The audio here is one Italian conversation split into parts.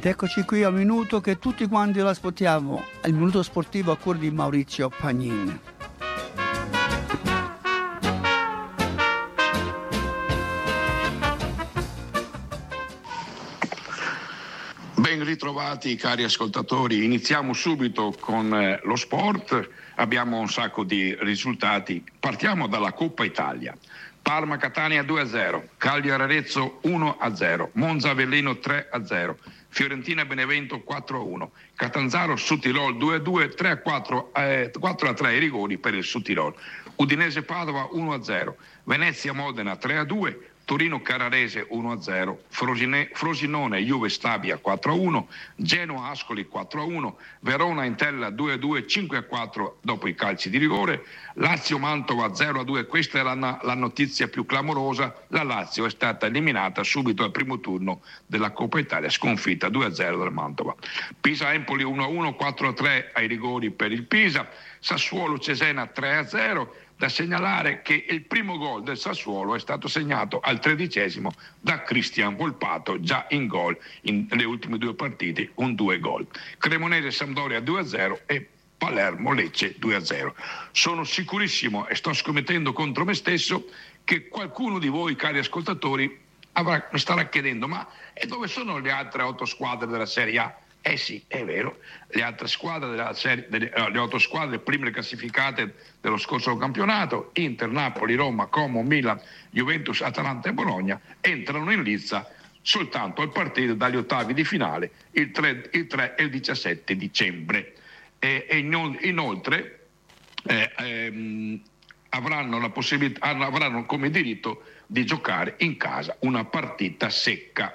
Ed eccoci qui al minuto che tutti quanti lo aspettiamo, il minuto sportivo a cura di Maurizio Pagnin. Ben ritrovati cari ascoltatori, iniziamo subito con lo sport, abbiamo un sacco di risultati, partiamo dalla Coppa Italia. Parma-Catania 2-0, Cagliari-Arezzo 1-0, Monza-Avellino 3-0, Fiorentina-Benevento 4-1, Catanzaro-Suttirol 2-2, 4-3 i rigori per il Suttirol, Udinese-Padova 1-0, Venezia-Modena 3-2, Torino-Carrarese 1-0, Frosinone-Juve Stabia 4-1, Genoa-Ascoli 4-1, Verona-Entella 2-2, 5-4 dopo i calci di rigore, Lazio-Mantova 0-2, questa è la notizia più clamorosa, la Lazio è stata eliminata subito al primo turno della Coppa Italia, sconfitta 2-0 dal Mantova. Pisa-Empoli 1-1, 4-3 ai rigori per il Pisa, Sassuolo-Cesena 3-0, da segnalare che il primo gol del Sassuolo è stato segnato al 13° da Cristian Volpato, già in gol nelle ultime due partite, un 2 gol. Cremonese-Sampdoria 2-0 e Palermo-Lecce 2-0. Sono sicurissimo e sto scommettendo contro me stesso che qualcuno di voi, cari ascoltatori, mi starà chiedendo: ma e dove sono le altre 8 squadre della Serie A? Eh sì, è vero, le altre squadre della serie, le 8 squadre prime classificate dello scorso campionato, Inter, Napoli, Roma, Como, Milan, Juventus, Atalanta e Bologna, entrano in lizza soltanto al partire dagli ottavi di finale il 3 e il 17 dicembre. Inoltre avranno come diritto di giocare in casa una partita secca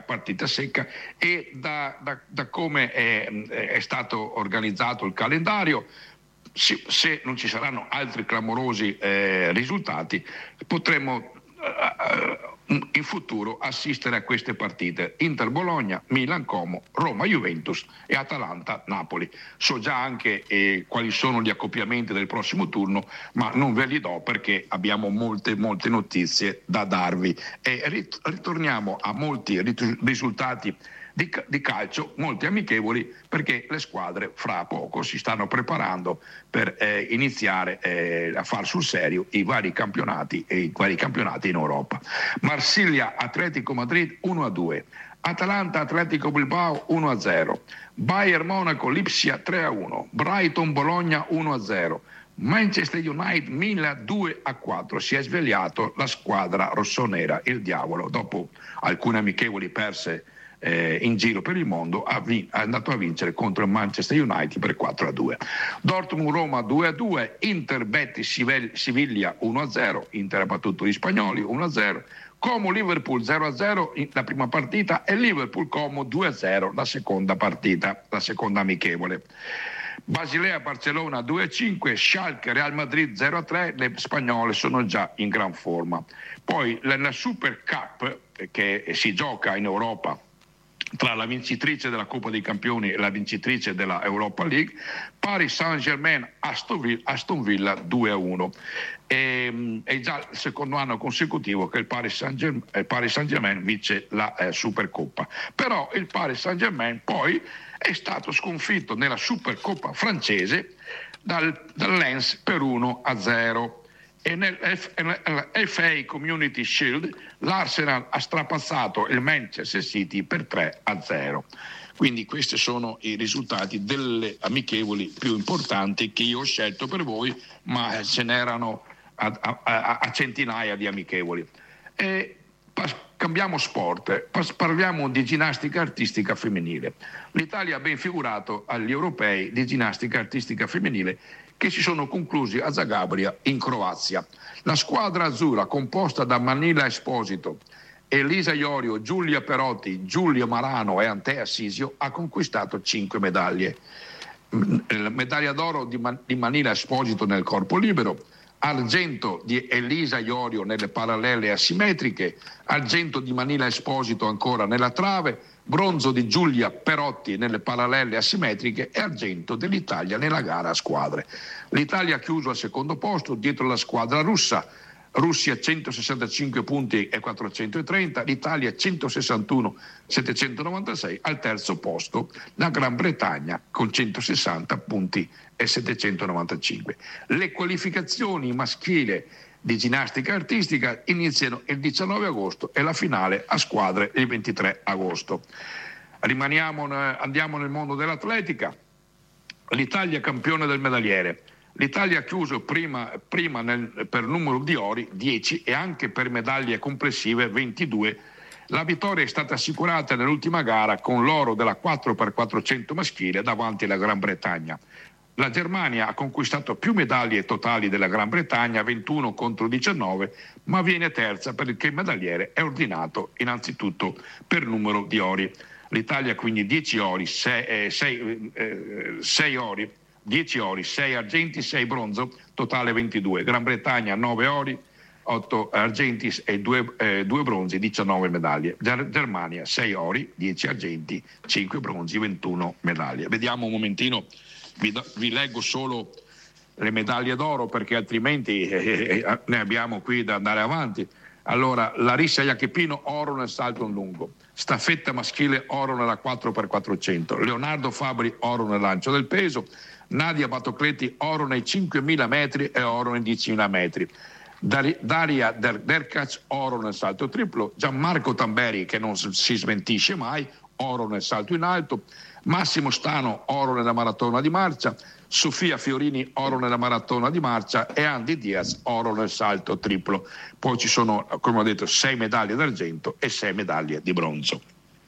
e da come è stato organizzato il calendario, se non ci saranno altri clamorosi risultati, potremo in futuro assistere a queste partite: Inter-Bologna, Milan-Como, Roma-Juventus e Atalanta-Napoli. So già anche quali sono gli accoppiamenti del prossimo turno, ma non ve li do perché abbiamo molte notizie da darvi e ritorniamo a molti risultati di calcio, molti amichevoli, perché le squadre fra poco si stanno preparando per iniziare a far sul serio i vari campionati in Europa. Marsiglia Atletico Madrid 1-2, Atalanta Atletico Bilbao 1-0, Bayern Monaco Lipsia 3-1, Brighton Bologna 1-0, Manchester United Milan 2-4. Si è svegliato la squadra rossonera, il diavolo, dopo alcune amichevoli perse in giro per il mondo, è andato a vincere contro il Manchester United per 4-2. Dortmund Roma 2-2, Inter Betis Siviglia 1-0, Inter ha battuto gli spagnoli 1-0, Como Liverpool 0-0 la prima partita e Liverpool Como 2-0 la seconda partita, la seconda amichevole. Basilea Barcellona 2-5, Schalke Real Madrid 0-3, le spagnole sono già in gran forma. Poi la Super Cup che si gioca in Europa tra la vincitrice della Coppa dei Campioni e la vincitrice della Europa League, Paris Saint-Germain Aston Villa 2-1. È già il secondo anno consecutivo che il Paris Saint-Germain vince la Supercoppa. Però il Paris Saint-Germain poi è stato sconfitto nella Supercoppa francese dal Lens per 1-0. E nel FA Community Shield l'Arsenal ha strapazzato il Manchester City per 3-0. Quindi questi sono i risultati delle amichevoli più importanti che io ho scelto per voi, ma ce n'erano a centinaia di amichevoli. Cambiamo sport, parliamo di ginnastica artistica femminile. L'Italia ha ben figurato agli europei di ginnastica artistica femminile che si sono conclusi a Zagabria in Croazia. La squadra azzurra, composta da Manila Esposito, Elisa Iorio, Giulia Perotti, Giulia Marano e Antea Sisio, ha conquistato 5 medaglie. Medaglia d'oro di Manila Esposito nel corpo libero, argento di Elisa Iorio nelle parallele asimmetriche, argento di Manila Esposito ancora nella trave, bronzo di Giulia Perotti nelle parallele asimmetriche e argento dell'Italia nella gara a squadre. L'Italia ha chiuso al secondo posto dietro la squadra russa, Russia 165 punti e 430, l'Italia 161 796, al terzo posto la Gran Bretagna con 160 punti e 795. Le qualificazioni maschili di ginnastica artistica iniziano il 19 agosto e la finale a squadre il 23 agosto. Andiamo nel mondo dell'atletica. L'Italia campione del medagliere. L'Italia ha chiuso prima per numero di ori 10 e anche per medaglie complessive 22. La vittoria è stata assicurata nell'ultima gara con l'oro della 4x400 maschile davanti alla Gran Bretagna. La Germania ha conquistato più medaglie totali della Gran Bretagna, 21 contro 19, ma viene terza perché il medagliere è ordinato innanzitutto per numero di ori. L'Italia quindi 10 ori, 6 ori, 10 ori, 6 argenti, 6 bronzo, totale 22. Gran Bretagna 9 ori, 8 argenti e 2 bronzi, 19 medaglie. Germania 6 ori, 10 argenti, 5 bronzi, 21 medaglie. Vediamo un momentino, vi leggo solo le medaglie d'oro perché altrimenti ne abbiamo qui da andare avanti. Allora, Larissa Iachepino, oro nel salto in lungo. Staffetta maschile, oro nella 4x400. Leonardo Fabri, oro nel lancio del peso. Nadia Batocleti, oro nei 5.000 metri e oro nei 10.000 metri. Daria Derkac, oro nel salto triplo. Gianmarco Tamberi, che non si smentisce mai, oro nel salto in alto. Massimo Stano, oro nella maratona di marcia. Sofia Fiorini, oro nella maratona di marcia, e Andy Diaz, oro nel salto triplo. Poi ci sono, come ho detto, 6 medaglie d'argento e 6 medaglie di bronzo.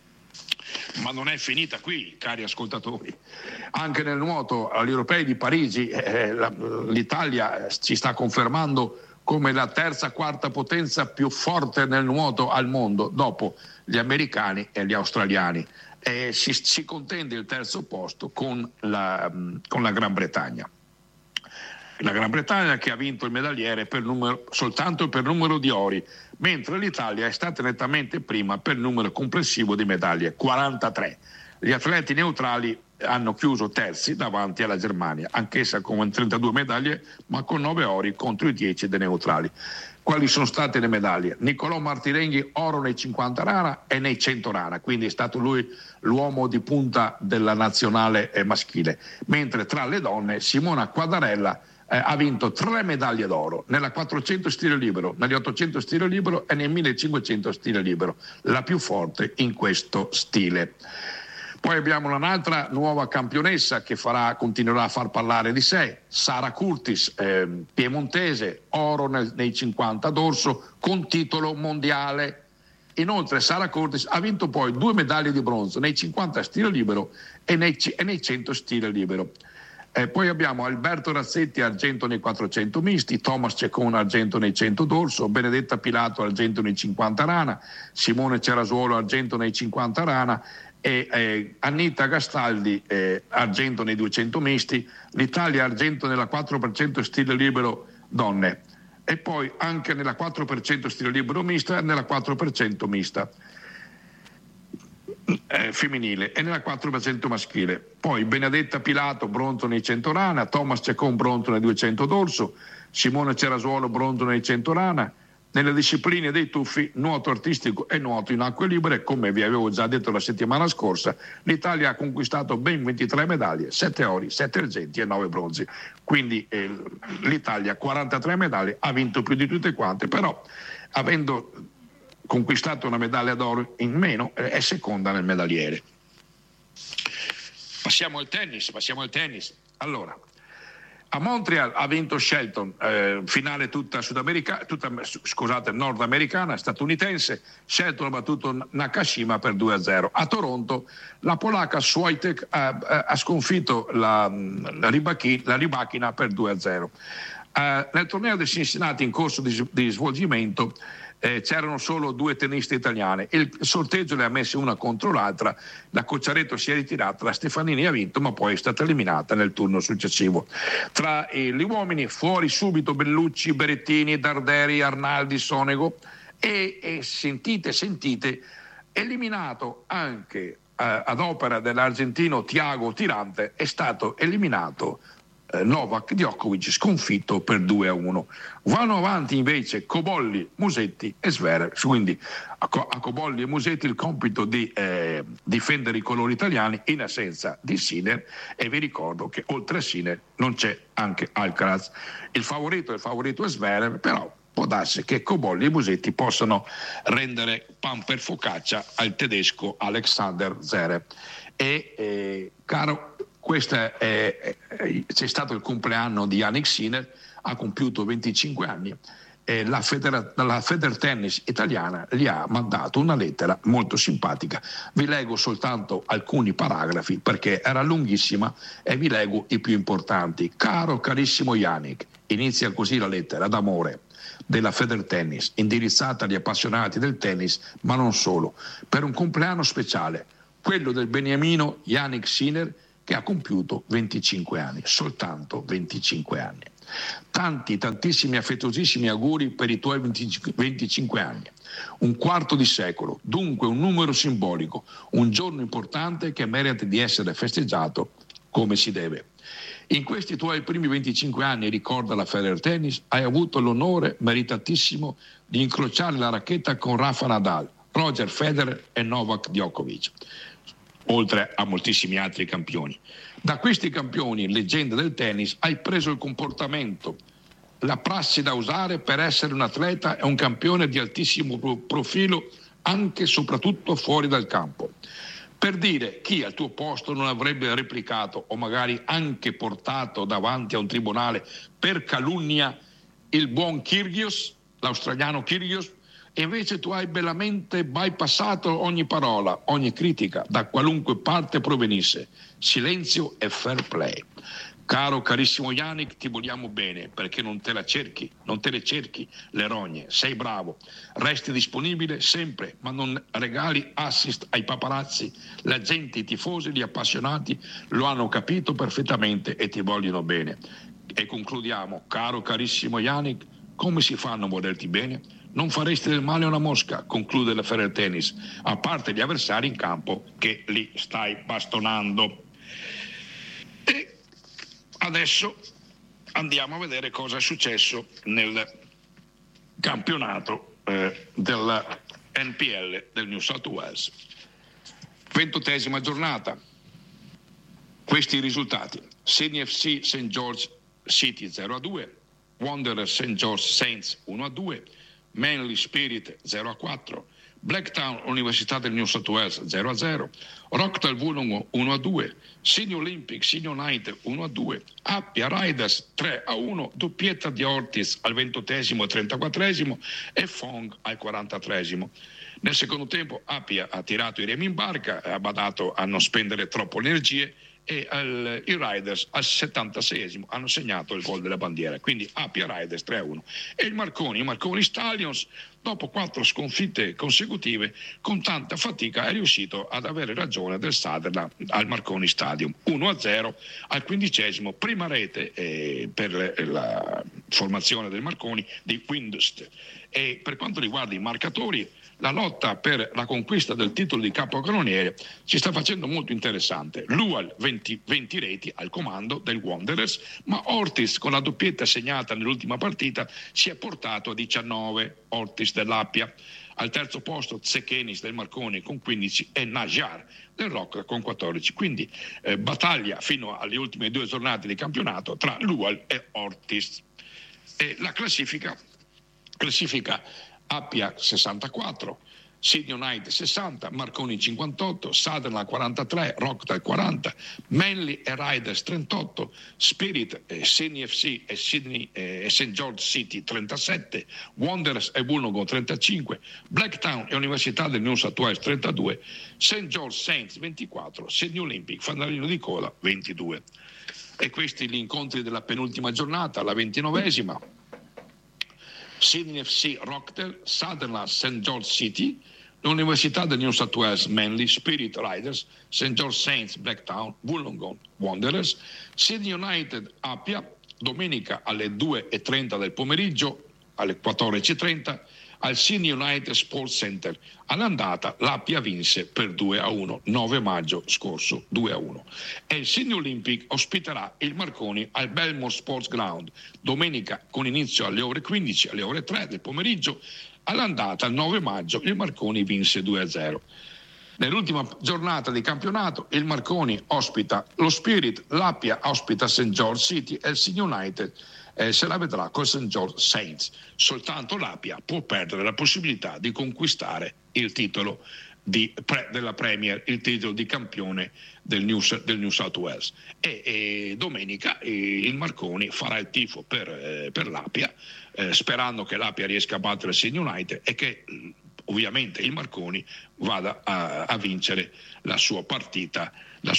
Ma non è finita qui, cari ascoltatori. Anche nel nuoto agli europei di Parigi l'Italia ci sta confermando come la terza, quarta potenza più forte nel nuoto al mondo, dopo gli americani e gli australiani. Si contende il terzo posto con la Gran Bretagna. La Gran Bretagna che ha vinto il medagliere soltanto per numero di ori, mentre l'Italia è stata nettamente prima per numero complessivo di medaglie, 43. Gli atleti neutrali hanno chiuso terzi davanti alla Germania, anch'essa con 32 medaglie, ma con 9 ori contro i 10 dei neutrali. Quali sono state le medaglie? Niccolò Martirenghi, oro nei 50 rana e nei 100 rana, quindi è stato lui l'uomo di punta della nazionale maschile, mentre tra le donne Simona Quadarella ha vinto 3 medaglie d'oro nella 400 stile libero, negli 800 stile libero e nel 1500 stile libero, la più forte in questo stile. Poi abbiamo un'altra nuova campionessa che continuerà a far parlare di sé, Sara Curtis, piemontese, oro nei 50 dorso con titolo mondiale. Inoltre Sara Curtis ha vinto poi 2 medaglie di bronzo nei 50 stile libero e nei 100 stile libero. Poi abbiamo Alberto Razzetti, argento nei 400 misti, Thomas Ceccone, argento nei 100 dorso, Benedetta Pilato, argento nei 50 rana, Simone Cerasuolo, argento nei 50 rana, e Anita Gastaldi, argento nei 200 misti. L'Italia argento nella 4% stile libero donne, e poi anche nella 4% stile libero mista e nella 4% mista femminile e nella 4% maschile. Poi Benedetta Pilato, bronzo nei 100 rana, Thomas Ceccone, bronzo nei 200 dorso, Simone Cerasuolo, bronzo nei 100 rana. Nelle discipline dei tuffi, nuoto artistico e nuoto in acque libere, come vi avevo già detto la settimana scorsa, l'Italia ha conquistato ben 23 medaglie, 7 ori, 7 argenti e 9 bronzi. Quindi l'Italia 43 medaglie, ha vinto più di tutte quante, però avendo conquistato una medaglia d'oro in meno è seconda nel medagliere. Passiamo al tennis. Allora, a Montreal ha vinto Shelton, finale tutta nordamericana, statunitense. Shelton ha battuto Nakashima per 2-0. A Toronto la polacca Swiatek ha sconfitto la Rybakina per 2-0. Nel torneo di Cincinnati in corso di svolgimento c'erano solo 2 tenniste italiane, il sorteggio le ha messe una contro l'altra, la Cocciaretto si è ritirata, la Stefanini ha vinto, ma poi è stata eliminata nel turno successivo. Tra gli uomini fuori subito Bellucci, Berrettini, Darderi, Arnaldi, Sonego, e sentite, eliminato anche ad opera dell'argentino Thiago Tirante, è stato eliminato Novak Djokovic sconfitto per 2-1. Vanno avanti invece Cobolli, Musetti e Zverev, quindi a Cobolli e Musetti il compito di difendere i colori italiani in assenza di Sinner, e vi ricordo che oltre a Sinner non c'è anche Alcaraz. Il favorito è Zverev, però può darsi che Cobolli e Musetti possano rendere pan per focaccia al tedesco Alexander Zverev. E caro, c'è stato il compleanno di Jannik Sinner, ha compiuto 25 anni, e la Federtennis italiana gli ha mandato una lettera molto simpatica. Vi leggo soltanto alcuni paragrafi perché era lunghissima e vi leggo i più importanti. Carissimo Jannik, inizia così la lettera d'amore della Federtennis, indirizzata agli appassionati del tennis, ma non solo, per un compleanno speciale, quello del beniamino Jannik Sinner, che ha compiuto 25 anni, soltanto 25 anni. Tantissimi affettuosissimi auguri per i tuoi 25 anni. Un quarto di secolo, dunque un numero simbolico, un giorno importante che merita di essere festeggiato come si deve. In questi tuoi primi 25 anni, ricorda la Federtennis, hai avuto l'onore meritatissimo di incrociare la racchetta con Rafa Nadal, Roger Federer e Novak Djokovic, oltre a moltissimi altri campioni. Da questi campioni, leggende del tennis, hai preso il comportamento, la prassi da usare per essere un atleta e un campione di altissimo profilo, anche e soprattutto fuori dal campo. Per dire, chi al tuo posto non avrebbe replicato o magari anche portato davanti a un tribunale per calunnia il buon Kyrgios, l'australiano Kyrgios, e invece tu hai bellamente bypassato ogni parola, ogni critica, da qualunque parte provenisse. Silenzio e fair play. Carissimo Jannik, ti vogliamo bene, perché non te le cerchi le rogne, sei bravo, resti disponibile sempre, ma non regali assist ai paparazzi. La gente, i tifosi, gli appassionati lo hanno capito perfettamente e ti vogliono bene. E concludiamo, carissimo Jannik, come si fa a non volerti bene? Non faresti del male a una mosca, conclude la Federtennis, a parte gli avversari in campo che li stai bastonando. E adesso andiamo a vedere cosa è successo nel campionato della NPL del New South Wales. 20ª giornata. Questi i risultati: Sydney FC St. George City 0-2, Wanderers St. George Saints 1-2, Manly Spirit 0-4, Blacktown Università del New South Wales 0-0, Rockdale Wollongong 1-2, Sydney Olympic Sydney United 1-2, Appia Riders 3-1, doppietta di Ortiz al 20° e 34° e Fong al 43°. Nel secondo tempo Appia ha tirato i remi in barca, ha badato a non spendere troppo energie, e i Riders al 76° hanno segnato il gol della bandiera, quindi Appia Riders 3-1. E i Marconi Stallions, dopo 4 sconfitte consecutive, con tanta fatica è riuscito ad avere ragione del Sutherland al Marconi Stadium, 1-0 al 15°, prima rete per la formazione del Marconi di Windust. E per quanto riguarda i marcatori, la lotta per la conquista del titolo di capocannoniere si sta facendo molto interessante. Lual 20 reti al comando del Wanderers, ma Ortiz, con la doppietta segnata nell'ultima partita, si è portato a 19, Ortiz dell'Appia. Al terzo posto Tsekenis del Marconi con 15 e Najar del Rock con 14. Quindi battaglia fino alle ultime 2 giornate di campionato tra Lual e Ortiz. E la classifica Appia 64, Sydney United 60, Marconi 58, Sutherland 43, Rockdale 40, Manly e Riders 38, Spirit, Sydney FC e Sydney e St. George City 37, Wanderers e Wollongong 35, Blacktown e Università del New South Wales 32, St. George Saints 24, Sydney Olympic, fanalino di coda 22. E questi gli incontri della penultima giornata, la 29ª. Sydney FC Rockdale, Sutherland St. George City, l'Università del New South Wales Manly, Spirit Riders, St. George Saints Blacktown, Wollongong Wanderers, Sydney United Appia, domenica alle 2:30 del pomeriggio, alle 14:30, al Sydney United Sports Center. All'andata l'Appia vinse per 2-1, 9 maggio scorso 2-1. E il Sydney Olympic ospiterà il Marconi al Belmore Sports Ground domenica con inizio alle ore 15, alle ore 3 del pomeriggio. All'andata il 9 maggio il Marconi vinse 2-0. Nell'ultima giornata di campionato il Marconi ospita lo Spirit, l'Appia ospita St. George City e il Sydney United se la vedrà con St. George Saints. Soltanto l'Appia può perdere la possibilità di conquistare il titolo della Premier, il titolo di campione del New South Wales. E domenica il Marconi farà il tifo per l'Appia, sperando che l'Appia riesca a battere il Sydney United e che ovviamente il Marconi vada a vincere la sua partita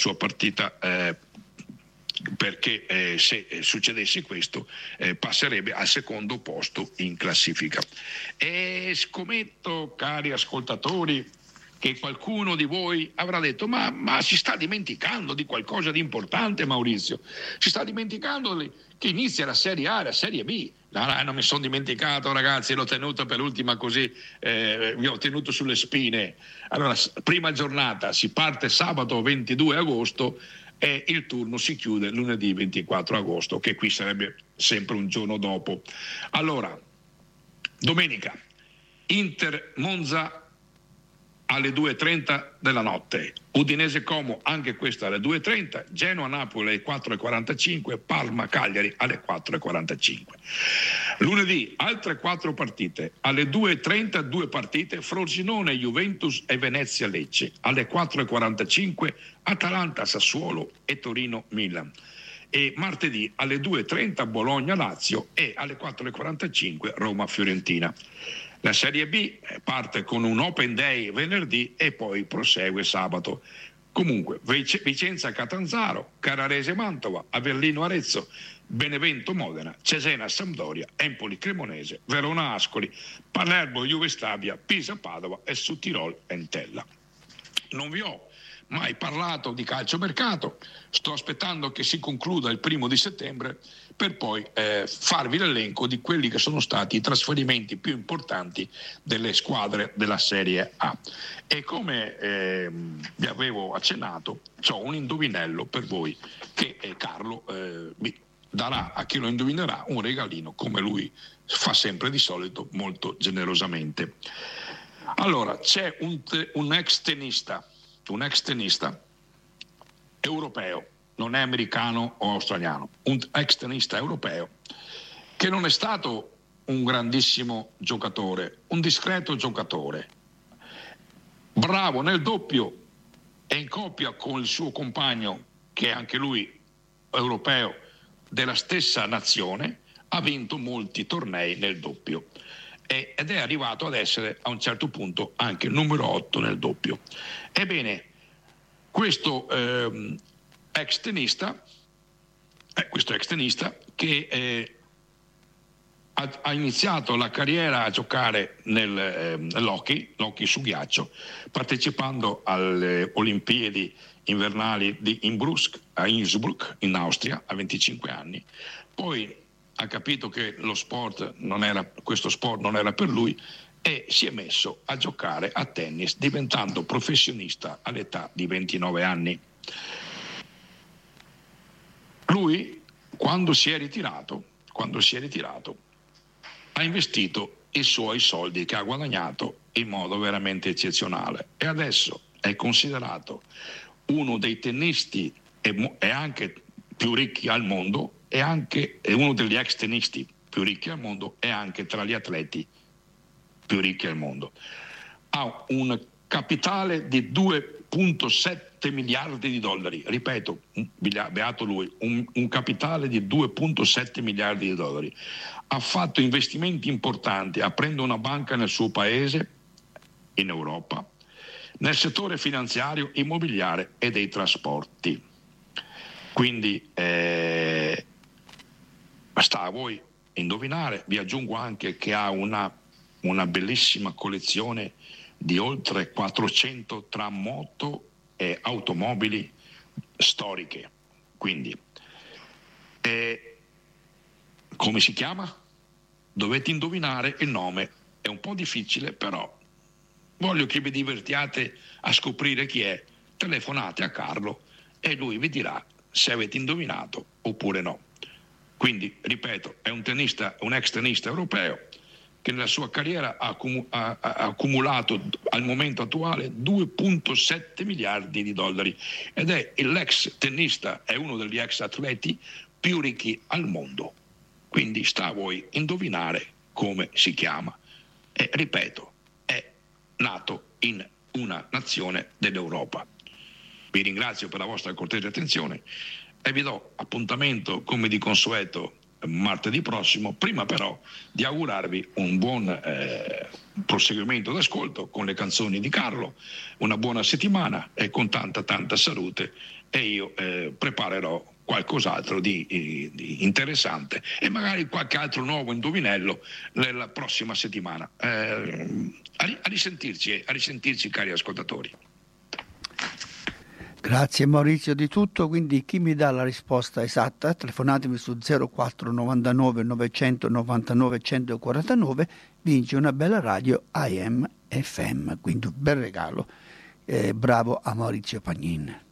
perché se succedesse questo passerebbe al secondo posto in classifica. E scommetto, cari ascoltatori, che qualcuno di voi avrà detto ma si sta dimenticando di qualcosa di importante, Maurizio, si sta dimenticando che inizia la Serie A e la Serie B. No, non mi sono dimenticato, ragazzi, l'ho tenuto per l'ultima, così vi ho tenuto sulle spine. Allora, prima giornata, si parte sabato 22 agosto e il turno si chiude lunedì 24 agosto, che qui sarebbe sempre un giorno dopo. Allora, domenica, Inter Monza alle 2.30 della notte, Udinese Como anche questa alle 2.30, Genoa Napoli alle 4.45, Parma Cagliari alle 4.45. Lunedì altre 4 partite, alle 2.30 2 partite, Frosinone Juventus e Venezia Lecce, alle 4.45 Atalanta Sassuolo e Torino Milan. E martedì alle 2.30 Bologna Lazio e alle 4.45 Roma Fiorentina. La Serie B parte con un Open Day venerdì e poi prosegue sabato. Comunque, Vicenza Catanzaro, Carrarese Mantova, Avellino Arezzo, Benevento Modena, Cesena Sampdoria, Empoli Cremonese, Verona Ascoli, Palermo Juve Stabia, Pisa Padova e Sudtirol Entella. Non vi ho mai parlato di calciomercato, sto aspettando che si concluda il 1° settembre per poi farvi l'elenco di quelli che sono stati i trasferimenti più importanti delle squadre della Serie A. E come vi avevo accennato, ho un indovinello per voi che Carlo vi darà a chi lo indovinerà un regalino, come lui fa sempre di solito, molto generosamente. Allora, c'è un ex tennista europeo, non è americano o australiano, un ex tennista europeo che non è stato un grandissimo giocatore, un discreto giocatore, bravo nel doppio e in coppia con il suo compagno, che è anche lui europeo della stessa nazione, ha vinto molti tornei nel doppio ed è arrivato ad essere a un certo punto anche numero 8 nel doppio. Ebbene, questo ex tennista che ha iniziato la carriera a giocare nell'hockey su ghiaccio, partecipando alle Olimpiadi invernali di Innsbruck in Austria a 25 anni. Poi ha capito che questo sport non era per lui e si è messo a giocare a tennis, diventando professionista all'età di 29 anni. Lui, quando si è ritirato, ha investito i suoi soldi che ha guadagnato in modo veramente eccezionale e adesso è considerato uno dei tennisti e anche più ricchi al mondo, e anche è uno degli ex tennisti più ricchi al mondo e anche tra gli atleti più ricchi al mondo. Ha un capitale di 2,7 miliardi di dollari, ripeto, beato lui, un capitale di 2,7 miliardi di dollari. Ha fatto investimenti importanti aprendo una banca nel suo paese, in Europa, nel settore finanziario, immobiliare e dei trasporti. Quindi sta a voi indovinare. Vi aggiungo anche che ha una bellissima collezione di oltre 400 tra moto e automobili storiche. Quindi come si chiama? Dovete indovinare il nome è un po' difficile, però voglio che vi divertiate a scoprire chi è. Telefonate a Carlo e lui vi dirà se avete indovinato oppure no. Quindi, ripeto, è un ex tennista europeo che nella sua carriera ha accumulato al momento attuale 2,7 miliardi di dollari ed è l'ex tennista, è uno degli ex atleti più ricchi al mondo. Quindi sta a voi indovinare come si chiama. E ripeto, è nato in una nazione dell'Europa. Vi ringrazio per la vostra cortese attenzione e vi do appuntamento come di consueto martedì prossimo, prima però di augurarvi un buon proseguimento d'ascolto con le canzoni di Carlo, una buona settimana e con tanta salute, e io preparerò qualcos'altro di interessante e magari qualche altro nuovo indovinello nella prossima settimana. A risentirci cari ascoltatori. Grazie Maurizio di tutto, quindi chi mi dà la risposta esatta telefonatemi su 04 99 999 149, vince una bella radio AM FM, quindi un bel regalo. Bravo a Maurizio Pagnin.